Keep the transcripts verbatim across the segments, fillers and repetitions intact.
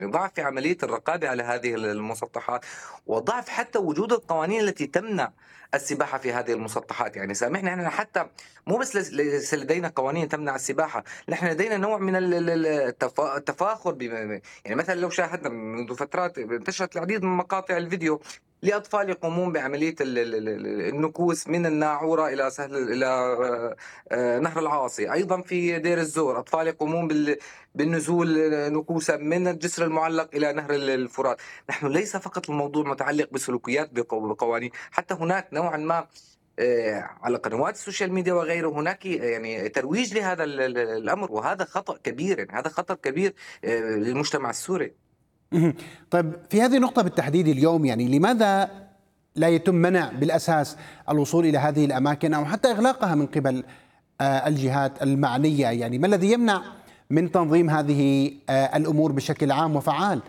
ضعف في عملية الرقابة على هذه المسطحات، وضعف حتى وجود القوانين التي تمنع السباحة في هذه المسطحات. يعني سامحني، احنا حتى مو بس لس- ليس لدينا قوانين تمنع السباحة، نحن لدينا نوع من ال- ال- ال- التفا- التفاخر بم- يعني مثلا لو شاهدنا منذ فترات انتشرت العديد من مقاطع الفيديو لأطفال يقومون بعملية ال- ال- ال- النكوس من الناعورة إلى سهل إلى آه، آه، نهر العاصي. أيضا في دير الزور أطفال يقومون بال بالنزول نكوسا من الجسر المعلق إلى نهر الفرات. نحن ليس فقط الموضوع متعلق بسلوكيات بقوانين، حتى هناك نوعا ما آه، على قنوات السوشيال ميديا وغيره هناك يعني ترويج لهذا الأمر، وهذا خطأ كبير، يعني هذا خطر كبير آه، للمجتمع السوري. مهم. طيب في هذه النقطة بالتحديد اليوم، يعني لماذا لا يتم منع بالأساس الوصول إلى هذه الأماكن أو حتى إغلاقها من قبل آه، الجهات المعنية؟ يعني ما الذي يمنع من تنظيم هذه آه، الأمور بشكل عام وفعال؟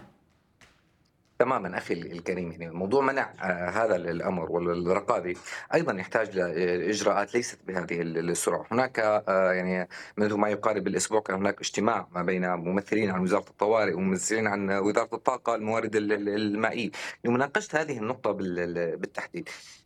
تماما اخي الكريم، يعني موضوع منع آه، هذا الامر والرقابه ايضا يحتاج لاجراءات ليست بهذه السرعه. هناك آه، يعني منذ ما يقارب الاسبوع كان هناك اجتماع ما بين ممثلين عن وزاره الطوارئ وممثلين عن وزاره الطاقه الموارد ال- ال- المائيه لمناقشه هذه النقطه بال- بالتحديد،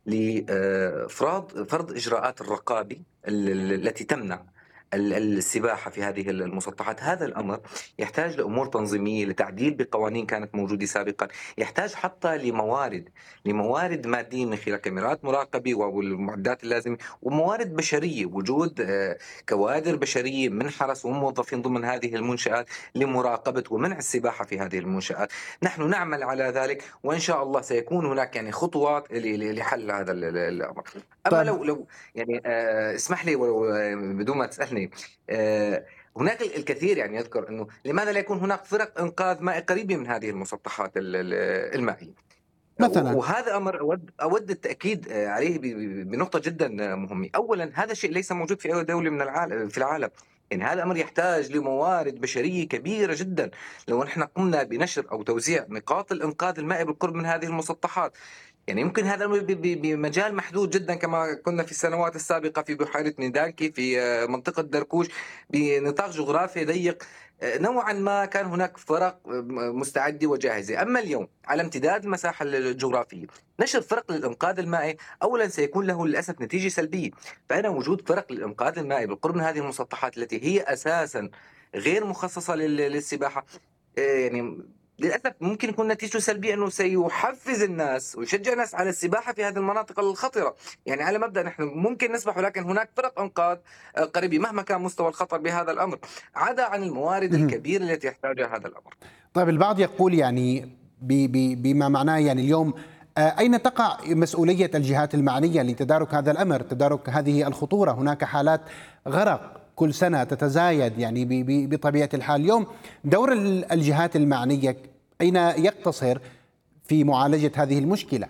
لافراد فرض اجراءات الرقابه ال- ال- التي تمنع ال- السباحه في هذه المسطحات. هذا الامر يحتاج لامور تنظيميه، لتعديل بقوانين كانت موجوده سابقا، يحتاج حتى لموارد لموارد ماديه من خلال كاميرات مراقبه والمعدات اللازمه، وموارد بشريه، وجود آه، كوادر بشريه من حرس وموظفين ضمن هذه المنشات لمراقبه ومنع السباحه في هذه المنشات. نحن نعمل على ذلك، وان شاء الله سيكون هناك يعني خطوات ل- ل- لحل هذا ال- ال- الامر. اما طيب لو لو يعني آه، اسمح لي ولو آه، بدون ما تسالني، آه، هناك الكثير يعني يذكر انه لماذا لا يكون هناك فرق انقاذ مائي قريبه من هذه المسطحات ال- ال- المائيه. مثلا. وهذا امر اود اود التاكيد عليه ب- ب- بنقطه جدا مهمه. اولا هذا شيء ليس موجود في اي دوله من العالم في العالم. يعني هذا امر يحتاج لموارد بشريه كبيره جدا. لو نحن قمنا بنشر او توزيع نقاط الانقاذ المائي بالقرب من هذه المسطحات، يعني يمكن هذا الأمر ب- ب- بمجال محدود جدا كما كنا في السنوات السابقة في بحيرة ميدانكي في آه، منطقة دركوش بنطاق جغرافي ضيق. آه، نوعا ما كان هناك فرق آه، مستعدة وجاهزة. أما اليوم على امتداد المساحة الجغرافية، نشر فرق للإنقاذ المائي أولا سيكون له للأسف نتيجة سلبية. فأنا وجود فرق للإنقاذ المائي بالقرب من هذه المسطحات التي هي أساسا غير مخصصة لل- للسباحة، آه، يعني للاسف ممكن يكون نتيجته سلبيه، انه سيحفز الناس ويشجع الناس على السباحه في هذه المناطق الخطره. يعني على مبدا نحن ممكن نسبح، ولكن هناك فرق انقاذ آه، قريبه مهما كان مستوى الخطر بهذا الامر، عدا عن الموارد مهم. الكبيره التي يحتاجها هذا الامر. طيب البعض يقول يعني ب- ب- بما معناه يعني اليوم آه، أين تقع مسؤولية الجهات المعنية لتدارك هذا الأمر، تدارك هذه الخطورة؟ هناك حالات غرق كل سنة تتزايد يعني ب- ب- بطبيعة الحال. اليوم دور ال- الجهات المعنية أين يقتصر في معالجة هذه المشكلة؟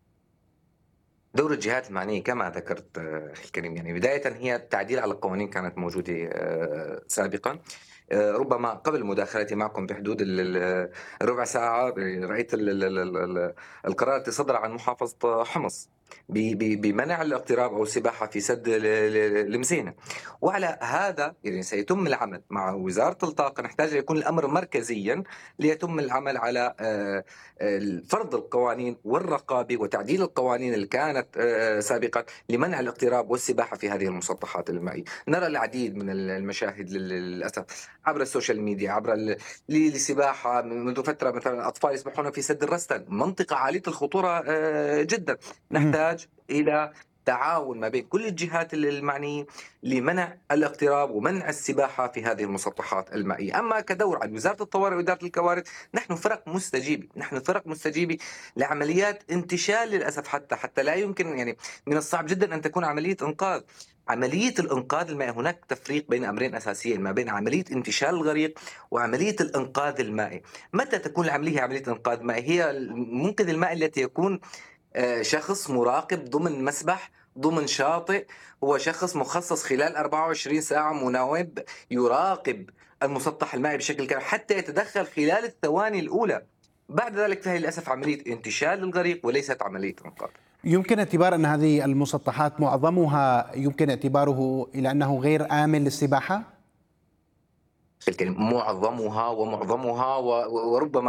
دور الجهات المعنيه كما ذكرت آه، اخي الكريم، يعني بدايه هي التعديل على قوانين كانت موجوده آه، سابقا. آه، ربما قبل مداخلتي معكم بحدود ال- ال- الربع ساعة رأيت ال- ال- ال- ال- القرار الذي صدر عن محافظة حمص ب- ب- بمنع الاقتراب أو السباحة في سد ال- ال- المسينة. وعلى هذا يعني سيتم العمل مع وزارة الطاقة. نحتاج يكون الأمر مركزيا ليتم العمل على آه، آه، فرض القوانين والرقابة وتعديل القوانين اللي كانت آه، سابقا لمنع الاقتراب والسباحة في هذه المسطحات المائية. نرى العديد من المشاهد للأسف عبر السوشيال ميديا، عبر ال- لسباحة منذ فترة، مثلا أطفال يسبحون في سد الرستن، منطقة عالية الخطورة آه، جدا. نحتاج إلى تعاون ما بين كل الجهات المعنية لمنع الاقتراب ومنع السباحة في هذه المسطحات المائية. أما كدور عن وزارة الطوارئ وإدارة الكوارث، نحن فرق مستجيبة، نحن فرق مستجيبة لعمليات انتشال للأسف. حتى حتى لا يمكن، يعني من الصعب جدا أن تكون عملية إنقاذ. عملية الإنقاذ المائي هناك تفريق بين أمرين أساسيين، ما بين عملية انتشال الغريق وعملية الإنقاذ المائي. متى تكون العملية عملية إنقاذ مائي؟ هي منقذ الماء التي يكون آه، شخص مراقب ضمن مسبح ضمن شاطئ، هو شخص مخصص خلال أربعة وعشرين ساعة مناوب يراقب المسطح المائي بشكل كامل حتى يتدخل خلال الثواني الأولى. بعد ذلك فهي للأسف عملية انتشال للغريق وليست عملية إنقاذ. يمكن اعتبار أن هذه المسطحات معظمها يمكن اعتباره إلى أنه غير آمن للسباحة؟ أخي الكريم، معظمها ومعظمها و وربما